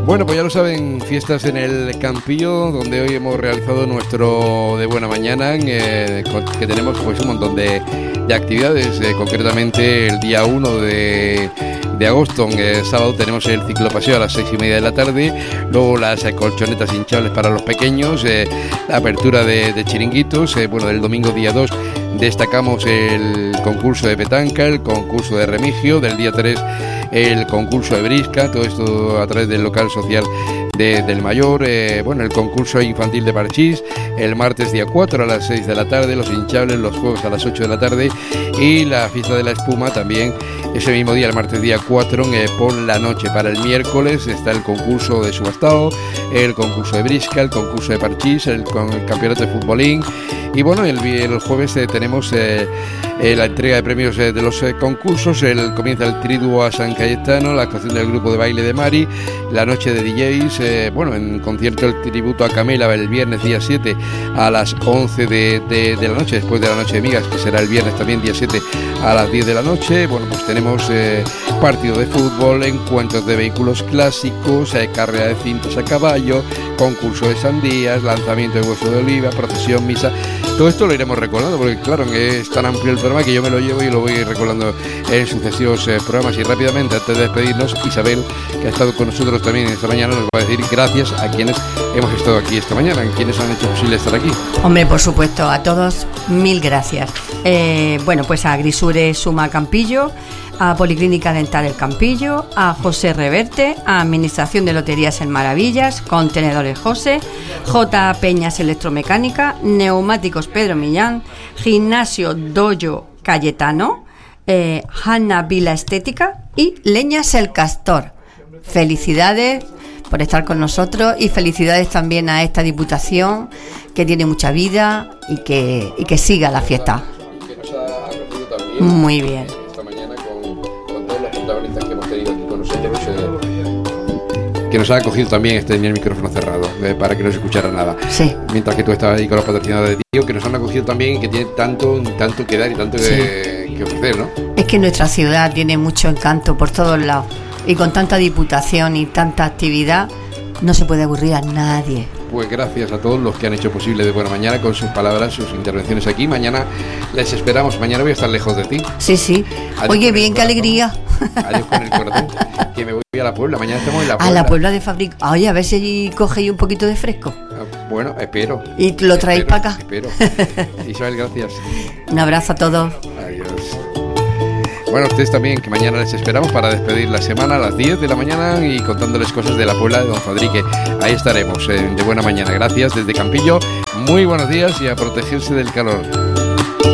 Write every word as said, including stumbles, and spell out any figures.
Bueno, pues ya lo saben, fiestas en el Campillo, donde hoy hemos realizado nuestro de buena mañana, eh, que tenemos pues un montón de, de actividades, eh, concretamente el día uno de, de agosto, eh, sábado, tenemos el ciclopaseo a las seis y media de la tarde, luego las eh, colchonetas hinchables para los pequeños, eh, la apertura de, de chiringuitos, eh, bueno, el domingo día dos destacamos el concurso de petanca, el concurso de remigio, del día tres el concurso de brisca, todo esto a través del local social de, del Mayor, eh, bueno, el concurso infantil de parchís, el martes día cuatro a las seis de la tarde, los hinchables, los juegos a las ocho de la tarde y la fiesta de la espuma también ese mismo día, el martes día cuatro, eh, por la noche. Para el miércoles está el concurso de subastado, el concurso de brisca, el concurso de parchís, el, con el campeonato de futbolín y bueno, el, el jueves eh, tenemos eh, eh, la entrega de premios eh, de los eh, concursos, el, comienza el triduo a San Cayetano, la actuación del grupo de baile de Mari, la noche de D Js, eh, bueno, en concierto el tributo a Camela el viernes día siete a las once de, de, de la noche, después de la noche de migas, que será el viernes también día siete a las diez de la noche. Bueno, pues tenemos eh, partido de fútbol, encuentros de vehículos clásicos, eh, carrera de cintas a caballo, concurso de sandías, lanzamiento de hueso de oliva, procesión, misa. Todo esto lo iremos recordando porque claro, es tan amplio el programa que yo me lo llevo y lo voy recordando en sucesivos eh, programas. Y rápidamente, antes de despedirnos, Isabel, que ha estado con nosotros también esta mañana, nos va a decir gracias a quienes hemos estado aquí esta mañana, a quienes han hecho posible estar aquí. Hombre, por supuesto, a todos mil gracias. Eh, bueno, pues a Grisure Suma Campillo, a Policlínica Dental El Campillo, a José Reverte, a Administración de Loterías en Maravillas, Contenedores José, J. Peñas Electromecánica, Neumáticos Pedro Millán, Gimnasio Doyo Cayetano, eh, Hanna Vila Estética y Leñas El Castor. Felicidades por estar con nosotros y felicidades también a esta Diputación que tiene mucha vida y que, y que siga la fiesta. Que nos ha acogido también. Muy bien. Esta mañana con, con todos los protagonistas que hemos tenido aquí con nosotros, eh, que nos ha acogido también este tenía el micrófono cerrado eh, para que no se escuchara nada. Sí. Mientras que tú estabas ahí con los patrocinadores de Tío, que nos han acogido también y que tiene tanto, tanto que dar y tanto sí. que, que ofrecer, ¿no? Es que nuestra ciudad tiene mucho encanto por todos lados y con tanta diputación y tanta actividad no se puede aburrir a nadie. Pues gracias a todos los que han hecho posible de buena mañana con sus palabras, sus intervenciones aquí. Mañana les esperamos. Mañana voy a estar lejos de ti. Sí, sí. Adiós. Oye, bien, qué alegría. Adiós con el corazón. Que me voy a la Puebla. Mañana estamos en la Puebla. A la Puebla de Fabric. Oye, a ver si cogéis un poquito de fresco. Bueno, espero. Y lo traéis para acá. Espero. Isabel, gracias. Un abrazo a todos. Adiós. Bueno, ustedes también, que mañana les esperamos para despedir la semana a las diez de la mañana y contándoles cosas de la Puebla de Don Fadrique. Ahí estaremos, eh, de buena mañana. Gracias desde Campillo. Muy buenos días y a protegerse del calor.